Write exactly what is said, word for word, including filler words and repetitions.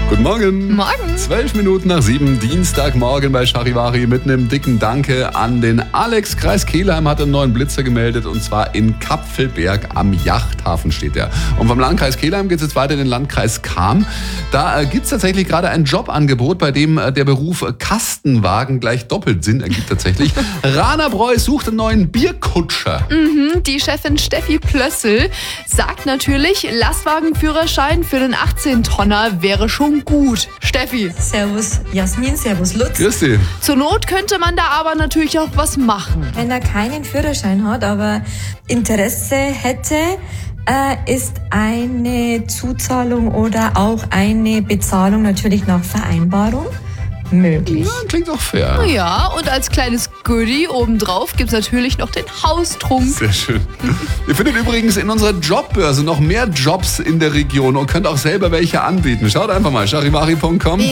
Guten Morgen. Morgen. Zwölf Minuten nach sieben, Dienstagmorgen bei Charivari mit einem dicken Danke an den Alex. Kreis Kelheim hat einen neuen Blitzer gemeldet und zwar in Kapfelberg am Yachthafen steht der. Und vom Landkreis Kelheim geht es jetzt weiter in den Landkreis Cham. Da äh, gibt es tatsächlich gerade ein Jobangebot, bei dem äh, der Beruf Kastenwagen gleich doppelt Sinn ergibt tatsächlich. Rana Breu sucht einen neuen Bierkutscher. Mhm, die Chefin Steffi Plössl sagt natürlich, Lastwagenführerschein für den achtzehn-Tonner wäre schon gut. Steffi. Servus Jasmin, servus Lutz. Grüß dich. Zur Not könnte man da aber natürlich auch was machen. Wenn er keinen Führerschein hat, aber Interesse hätte, äh, ist eine Zuzahlung oder auch eine Bezahlung natürlich nach Vereinbarung möglich. Ja, klingt doch fair. Ja, und als kleines Goodie obendrauf gibt es natürlich noch den Haustrunk. Sehr schön. Ihr findet übrigens in unserer Jobbörse noch mehr Jobs in der Region und könnt auch selber welche anbieten. Schaut einfach mal, charivari punkt com.